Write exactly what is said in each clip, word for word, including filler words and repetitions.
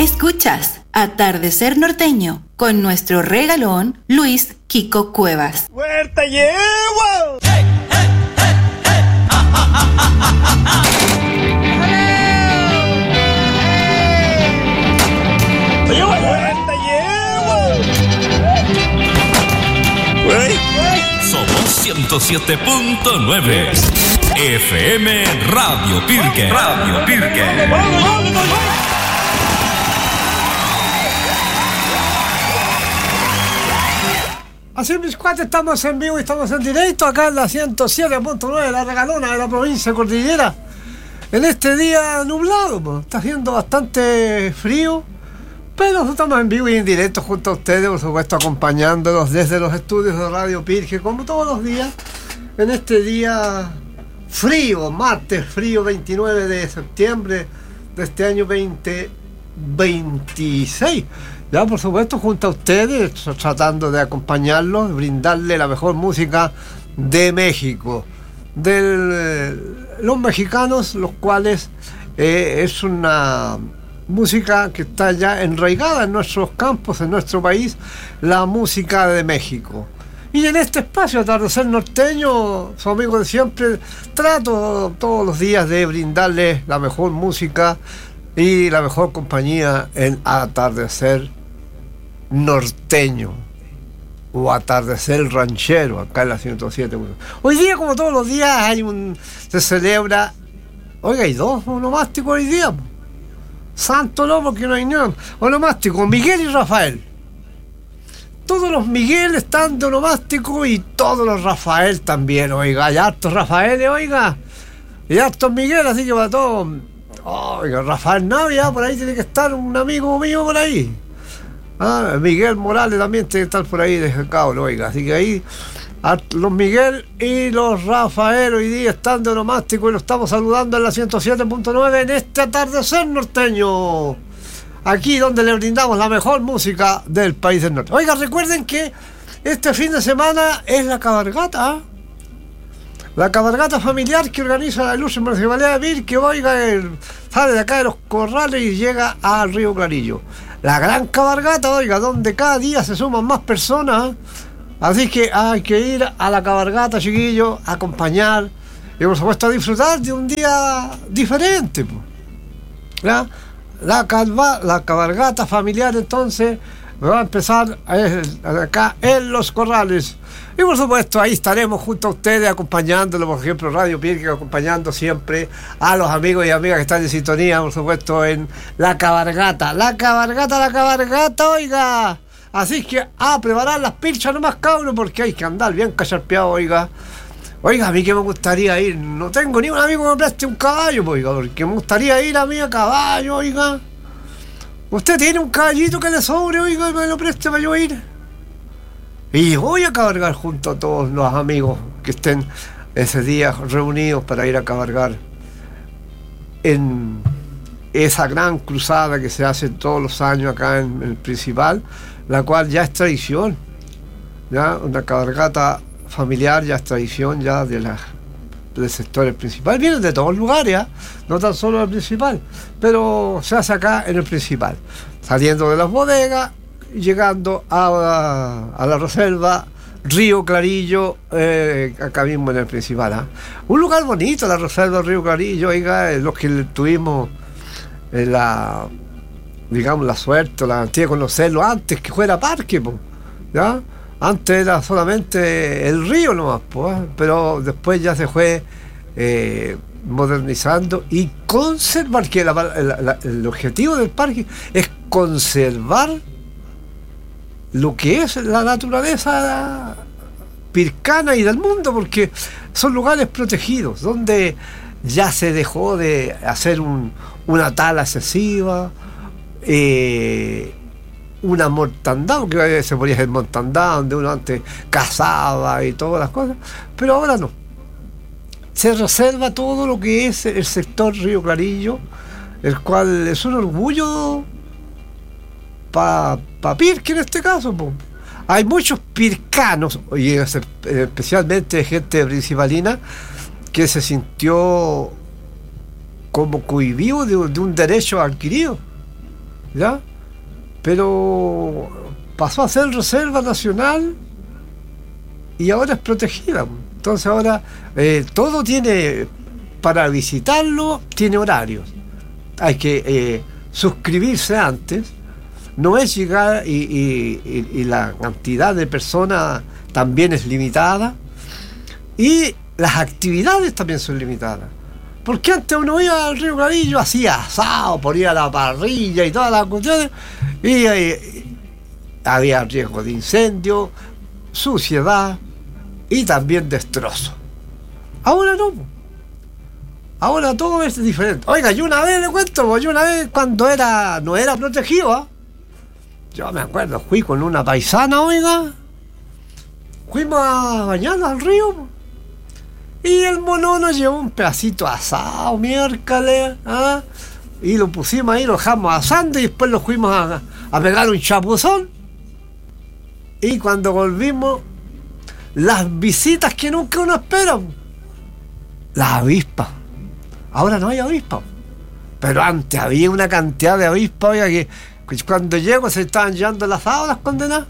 Escuchas Atardecer Norteño con nuestro regalón Luis Kiko Cuevas. ¡Huerta llevo! ¡Hey, hey, hey, hey! ¡Ah, ah, ah, ah, ah, ah! ¡Huerta llevo! Somos ciento siete punto nueve F M Radio Pirque. Radio Pirque. ¡Vamos, vamos, vamos! Así, mis cuates, estamos en vivo y estamos en directo acá en la ciento siete punto nueve, la regalona de la provincia de Cordillera. En este día nublado, pues, está haciendo bastante frío, pero nosotros estamos en vivo y en directo junto a ustedes, por supuesto, acompañándolos desde los estudios de Radio Pirque, como todos los días, en este día frío, martes frío, veintinueve de septiembre de este año veinte veintiséis. Ya, por supuesto, junto a ustedes, tratando de acompañarlos, brindarle la mejor música de México, de los mexicanos, los cuales eh, es una música que está ya enraigada en nuestros campos, en nuestro país, la música de México. Y en este espacio, Atardecer Norteño, su amigo de siempre, trato todos los días de brindarles la mejor música y la mejor compañía en Atardecer Norteño o Atardecer Ranchero, acá en la ciento siete. Hoy día, como todos los días, hay un se celebra, oiga, hay dos onomásticos hoy día. Santo no, porque no hay nada. Onomástico, Miguel y Rafael. Todos los Miguel están de onomástico y todos los Rafael también, oiga. Hay hartos Rafael, oiga. Y hartos Miguel, así que para todos. Oiga, Rafael Navia, por ahí tiene que estar un amigo mío por ahí. Ah, Miguel Morales también tiene que estar por ahí de cabro, oiga. Así que ahí los Miguel y los Rafael hoy día están de onomástico y los estamos saludando en la ciento siete punto nueve en este Atardecer Norteño. Aquí donde le brindamos la mejor música del país del norte. Oiga, recuerden que este fin de semana es la cabalgata. La cabalgata familiar que organiza la ilustre municipalidad de Pirque, oiga, el, sale de acá de los Corrales y llega al Río Clarillo. La gran cabalgata, oiga, donde cada día se suman más personas. Así que hay que ir a la cabalgata, chiquillos, a acompañar y por supuesto a disfrutar de un día diferente, pues. ¿Ya? La, calva, la cabalgata familiar entonces va a empezar acá en Los Corrales. Y por supuesto ahí estaremos junto a ustedes acompañándolo, por ejemplo Radio Pirque acompañando siempre a los amigos y amigas que están en sintonía, por supuesto en la cabalgata, la cabalgata, la cabalgata, oiga. Así que a preparar las pilchas nomás, cabros, porque hay que andar bien cacharpeado, oiga. Oiga, a mí que me gustaría ir, no tengo ni un amigo que me preste un caballo, oiga, porque me gustaría ir a mí a caballo, oiga. ¿Usted tiene un caballito que le sobre, oiga, y me lo preste para yo ir? Y voy a cabalgar junto a todos los amigos que estén ese día reunidos para ir a cabalgar en esa gran cruzada que se hace todos los años acá en el Principal, la cual ya es tradición, ya una cabalgata familiar ya es tradición ya de la, del sector Principal. Vienen de todos lugares, ¿eh? No tan solo del Principal, pero se hace acá en el Principal, saliendo de las bodegas, llegando a, a la reserva Río Clarillo, eh, acá mismo en el Principal, ¿eh? Un lugar bonito, la reserva Río Clarillo, oiga, los que tuvimos eh, la, digamos, la suerte, la garantía de conocerlo antes que fuera parque, po, ¿ya? Antes era solamente el río nomás, po, ¿eh? Pero después ya se fue eh, modernizando y conservar, que la, la, la, el objetivo del parque es conservar lo que es la naturaleza pircana y del mundo, porque son lugares protegidos donde ya se dejó de hacer un, una tala excesiva, eh, una mortandad, porque se podía hacer mortandad donde uno antes cazaba y todas las cosas, pero ahora no. Se reserva todo lo que es el sector Río Clarillo, el cual es un orgullo para pa Pirque en este caso, po. Hay muchos pircanos, y especialmente gente principalina, que se sintió como cohibido de, de un derecho adquirido, ¿ya? Pero pasó a ser reserva nacional y ahora es protegida. Entonces ahora eh, todo tiene, para visitarlo, tiene horarios. Hay que eh, suscribirse antes. No es llegar y, y, y, y la cantidad de personas también es limitada. Y las actividades también son limitadas. Porque antes uno iba al Río Clarillo, hacía asado, ponía la parrilla y todas las cuestiones, y, y, y había riesgo de incendio, suciedad y también destrozo. Ahora no. Ahora todo es diferente. Oiga, yo una vez le cuento, yo una vez cuando era no era protegido, ¿eh? Yo me acuerdo, fui con una paisana, oiga, fuimos a bañarnos al río, y el mono nos llevó un pedacito asado, miércoles, ¿ah? Y lo pusimos ahí, lo dejamos asando y después lo fuimos a, a pegar un chapuzón. Y cuando volvimos, las visitas que nunca uno espera, las avispas. Ahora no hay avispas, pero antes había una cantidad de avispas, oiga, que cuando llego se estaban llevando el asado las condenadas.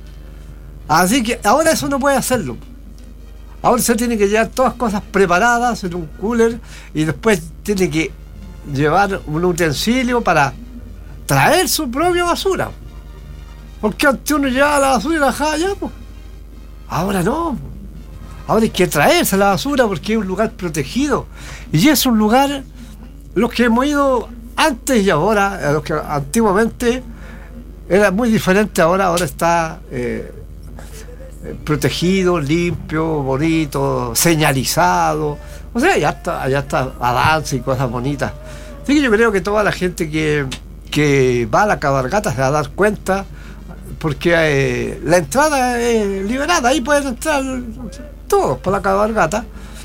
Así que ahora eso no puede hacerlo. Ahora se tiene que llevar todas cosas preparadas en un cooler y después tiene que llevar un utensilio para traer su propia basura. Porque antes uno llevaba la basura y la dejaba allá, pues. Ahora no. Ahora hay que traerse la basura porque es un lugar protegido. Y es un lugar, los que hemos ido antes y ahora, los que antiguamente era muy diferente, ahora, ahora está... Eh, protegido, limpio, bonito, señalizado. O sea, allá está, allá está avance y cosas bonitas. Así que yo creo que toda la gente que, que va a la cabalgata se va a dar cuenta, porque eh, la entrada es liberada, ahí pueden entrar todos por la cabalgata.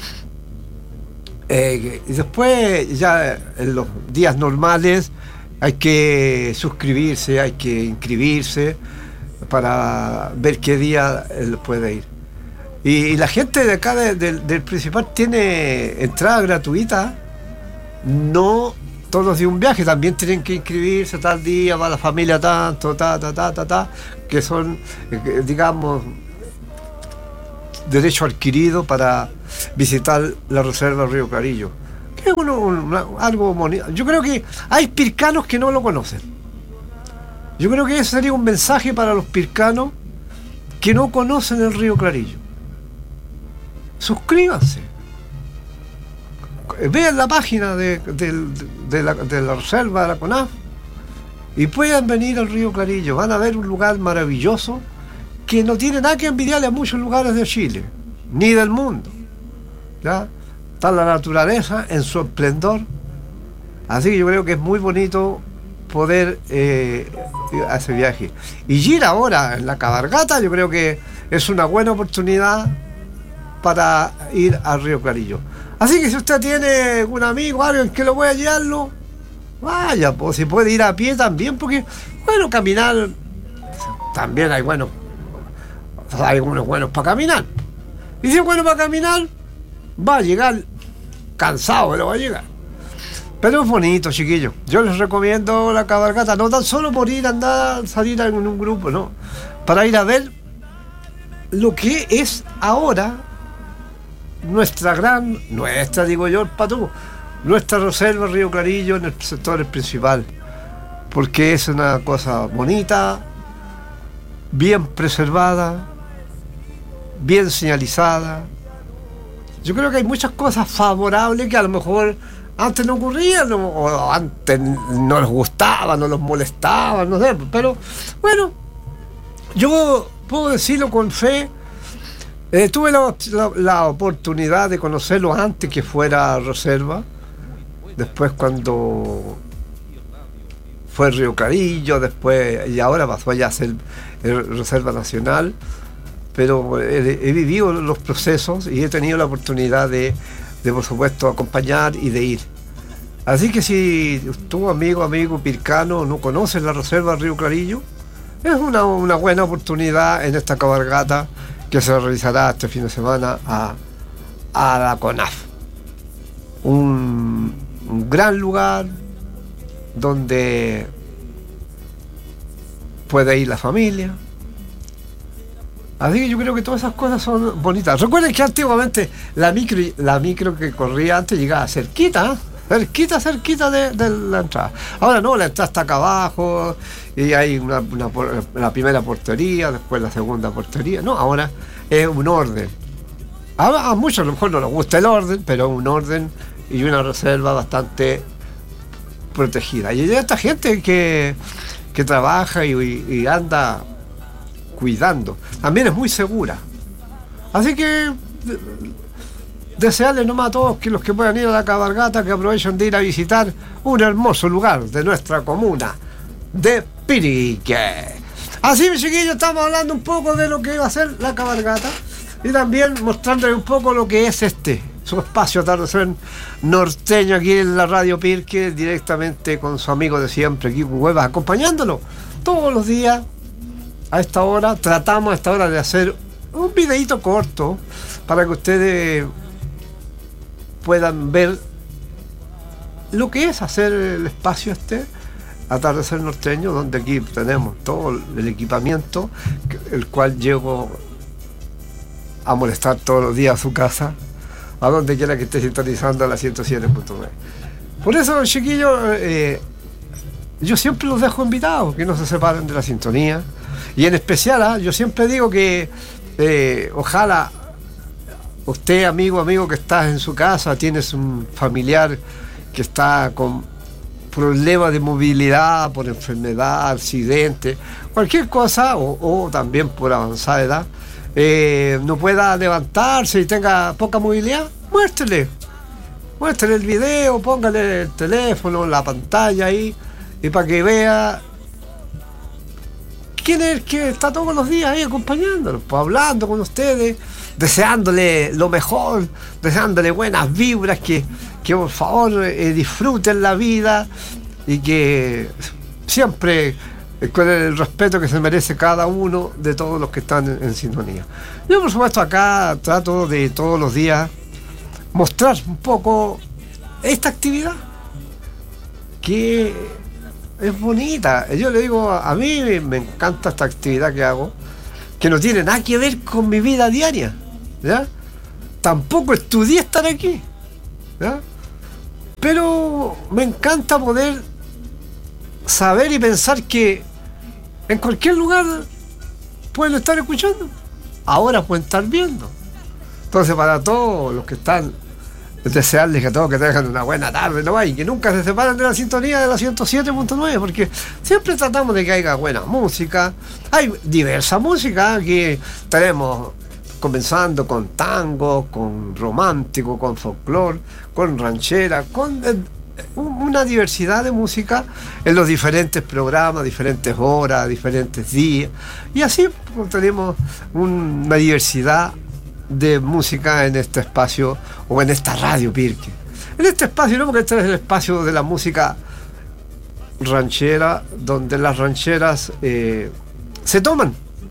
Eh, y después, ya en los días normales, hay que suscribirse, hay que inscribirse para ver qué día él puede ir. Y, y la gente de acá de, de, del Principal tiene entrada gratuita, no todos de un viaje, también tienen que inscribirse tal día, va la familia tanto, ta, ta, ta, ta, ta, que son, eh, digamos, derecho adquirido para visitar la reserva Río Clarillo, que es uno, una, algo bonito. Yo creo que hay pircanos que no lo conocen. Yo creo que ese sería un mensaje para los pircanos que no conocen el Río Clarillo. Suscríbanse. Vean la página de, de, de, la, de la reserva de la CONAF y puedan venir al Río Clarillo. Van a ver un lugar maravilloso que no tiene nada que envidiarle a muchos lugares de Chile, ni del mundo. ¿Ya? Está la naturaleza en su esplendor. Así que yo creo que es muy bonito poder eh, hacer viaje. Y ir ahora en la cabalgata, yo creo que es una buena oportunidad para ir al Río Clarillo. Así que si usted tiene un amigo, alguien que lo pueda llevarlo, vaya, pues si puede ir a pie también, porque, bueno, caminar, también hay buenos, hay unos buenos para caminar. Y si es bueno para caminar, va a llegar cansado, pero va a llegar. Pero es bonito, chiquillos. Yo les recomiendo la cabalgata, no tan solo por ir a andar, salir en un grupo, no. Para ir a ver lo que es ahora nuestra gran, nuestra, digo yo, el patú, nuestra reserva Río Clarillo en el sector principal. Porque es una cosa bonita, bien preservada, bien señalizada. Yo creo que hay muchas cosas favorables que a lo mejor antes no ocurrían, o, o antes no les gustaba, no los molestaba, no sé, pero bueno, yo puedo decirlo con fe. Eh, tuve la, la, la oportunidad de conocerlo antes que fuera reserva, después cuando fue Río Clarillo, después y ahora pasó ya a ser reserva nacional, pero he, he vivido los procesos y he tenido la oportunidad de de por supuesto acompañar y de ir. Así que si tu amigo, amigo pircano no conoces la reserva Río Clarillo, es una, una buena oportunidad en esta cabalgata que se realizará este fin de semana a, a la CONAF. Un, un gran lugar donde puede ir la familia. Así que yo creo que todas esas cosas son bonitas. Recuerden que antiguamente la micro, la micro que corría antes llegaba cerquita, ¿eh? cerquita, cerquita de, de la entrada. Ahora no, la entrada está acá abajo y hay una, una, la primera portería, después la segunda portería. No, ahora es un orden. A, a muchos a lo mejor no les gusta el orden, pero un orden y una reserva bastante protegida. Y hay esta gente que, que trabaja y, y anda cuidando. También es muy segura. Así que desearles nomás a todos que los que puedan ir a la cabalgata que aprovechen de ir a visitar un hermoso lugar de nuestra comuna de Pirique. Así, mis chiquillos, estamos hablando un poco de lo que va a ser la cabalgata y también mostrándoles un poco lo que es este su espacio Atardecer Norteño aquí en la Radio Pirque, directamente con su amigo de siempre, Kiko Cuevas, acompañándolo todos los días a esta hora. Tratamos a esta hora de hacer un videíto corto para que ustedes puedan ver lo que es hacer el espacio este Atardecer Norteño, donde aquí tenemos todo el equipamiento, el cual llego a molestar todos los días a su casa, a donde quiera que esté sintonizando a la ciento siete punto nueve. Por eso, chiquillos, eh, yo siempre los dejo invitados, que no se separen de la sintonía. Y en especial, ¿eh? yo siempre digo que eh, ojalá usted, amigo, amigo que estás en su casa, tienes un familiar que está con problemas de movilidad, por enfermedad, accidente, cualquier cosa, o, o también por avanzada edad, eh, no pueda levantarse y tenga poca movilidad, muéstrele. Muéstrele el video, póngale el teléfono, la pantalla ahí, y para que vea quién es el que está todos los días ahí acompañándolos, pues, hablando con ustedes, deseándole lo mejor, deseándole buenas vibras, que, que por favor eh, disfruten la vida y que siempre eh, con el respeto que se merece cada uno de todos los que están en, en sintonía. Yo, por supuesto, acá trato de todos los días mostrar un poco esta actividad que es bonita. Yo le digo, a mí me encanta esta actividad que hago, que no tiene nada que ver con mi vida diaria, ¿ya? Tampoco estudié estar aquí, ¿ya? Pero me encanta poder saber y pensar que en cualquier lugar pueden estar escuchando, ahora pueden estar viendo. Entonces, para todos los que están, desearles que a todos que tengan una buena tarde, ¿no? Y que nunca se separen de la sintonía de la ciento siete punto nueve, porque siempre tratamos de que haya buena música. Hay diversa música que tenemos, comenzando con tango, con romántico, con folclore, con ranchera, con eh, una diversidad de música en los diferentes programas, diferentes horas, diferentes días, y así pues, tenemos un, una diversidad de música en este espacio, o en esta Radio Pirque. En este espacio, no, porque este es el espacio de la música ranchera, donde las rancheras eh, se toman,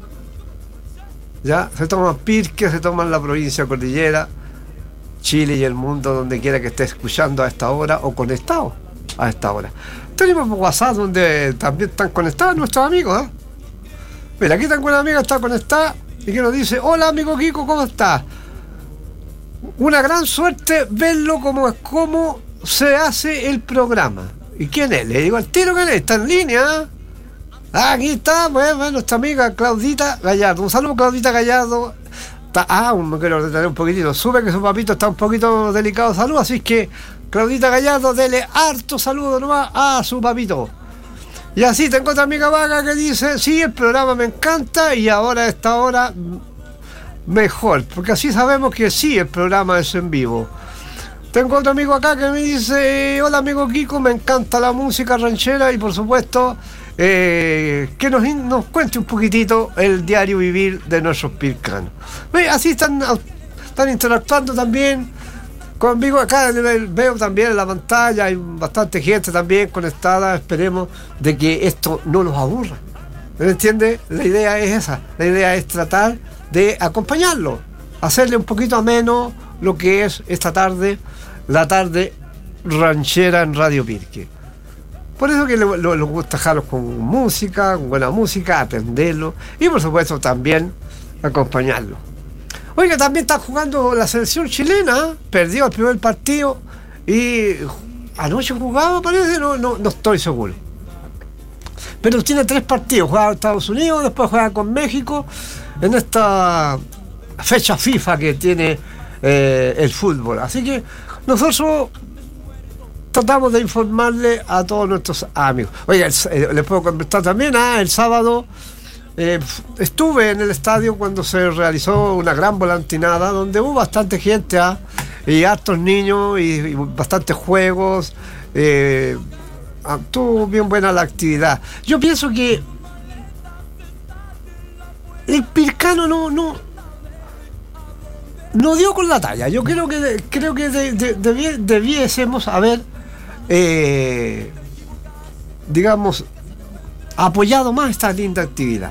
ya, se toman Pirque, se toman la provincia cordillera, Chile y el mundo, donde quiera que esté escuchando a esta hora o conectado a esta hora. Tenemos WhatsApp, donde también están conectados nuestros amigos, ¿eh? Mira, aquí está una amiga, está conectada y que nos dice: hola amigo Kiko, ¿cómo estás? Una gran suerte verlo como es como se hace el programa. ¿Y quién es? Le digo al tiro que está en línea. Ah, aquí está, pues, bueno, nuestra amiga Claudita Gallardo. Un saludo, Claudita Gallardo. Está, ah, me quiero detener un poquitito. Sube que su papito está un poquito delicado de salud, así que Claudita Gallardo, dele harto saludo nomás a su papito. Y así tengo otra amiga vaga que dice: sí, el programa me encanta y ahora a esta hora mejor, porque así sabemos que sí, el programa es en vivo. Tengo otro amigo acá que me dice: hola amigo Kiko, me encanta la música ranchera y por supuesto eh, que nos, nos cuente un poquitito el diario vivir de nuestros pircanos. ¿Ve? Así están, están interactuando también conmigo acá. Veo también en la pantalla, hay bastante gente también conectada. Esperemos de que esto no los aburra, ¿me entiende? La idea es esa, la idea es tratar de acompañarlo, hacerle un poquito ameno lo que es esta tarde, la tarde ranchera en Radio Pirque. Por eso que les lo, lo gusta dejarlos con música, con buena música, atenderlos y por supuesto también acompañarlos. Oiga, también está jugando la selección chilena, perdió el primer partido y anoche jugaba, parece, no, no, no estoy seguro. Pero tiene tres partidos, juega con Estados Unidos, después juega con México, en esta fecha FIFA que tiene eh, el fútbol. Así que nosotros tratamos de informarle a todos nuestros amigos. Oiga, eh, les puedo comentar también, ah, el sábado eh, estuve en el estadio cuando se realizó una gran volantinada donde hubo bastante gente, ah, y hartos niños y, y bastantes juegos. Eh, estuvo bien buena la actividad. Yo pienso que el Pircano no no no dio con la talla. Yo creo que creo que de, de, de, debiésemos haber eh, digamos apoyado más esta linda actividad,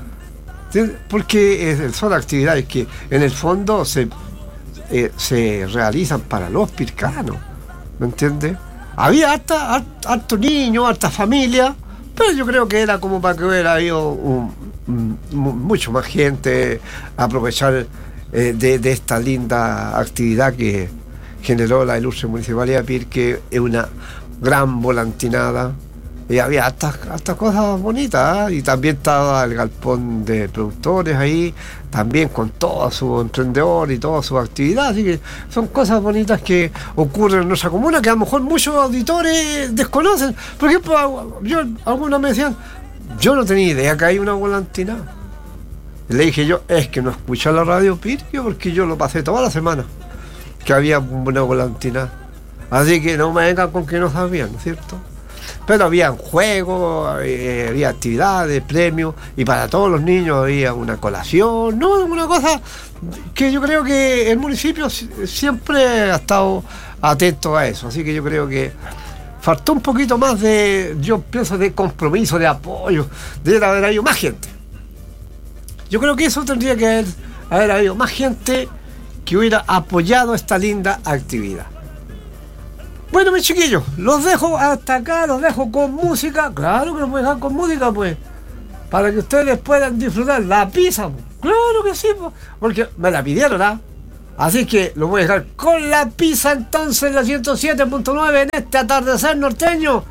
porque son actividades que en el fondo se eh, se realizan para los pircanos, ¿me entiendes? Había harta, harta, harto niño, harta familia, pero yo creo que era como para que hubiera habido un, un, mucho más gente a aprovechar eh, de, de esta linda actividad que generó la ilustre Municipalidad de Pirque. Es una gran volantinada y había hartas, hartas cosas bonitas, ¿eh? Y también estaba el galpón de productores ahí, también con todos sus emprendedores y toda su actividad. Así que son cosas bonitas que ocurren en nuestra comuna que a lo mejor muchos auditores desconocen. Por ejemplo, yo, algunos me decían, yo no tenía idea que hay una volantinada. Le dije yo, es que no escuché la radio Pirque porque yo lo pasé toda la semana que había una volantinada. Así que no me vengan con que no sabían, ¿no es cierto? Pero había juegos, eh, había actividades, premios, y para todos los niños había una colación, ¿no? Una cosa que yo creo que el municipio siempre ha estado atento a eso. Así que yo creo que faltó un poquito más de, yo pienso, de compromiso, de apoyo, de haber habido más gente. Yo creo que eso tendría que haber, haber habido más gente que hubiera apoyado esta linda actividad. Bueno, mis chiquillos, los dejo hasta acá, los dejo con música. Claro que los voy a dejar con música, pues, para que ustedes puedan disfrutar la pizza, pues. Claro que sí, pues, porque me la pidieron, ¿ah? Así que los voy a dejar con la pizza entonces, la ciento siete punto nueve en este atardecer norteño,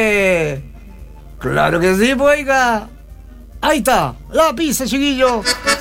donde... Claro que sí, pues, oiga. Ahí está, la pizza, chiquillos.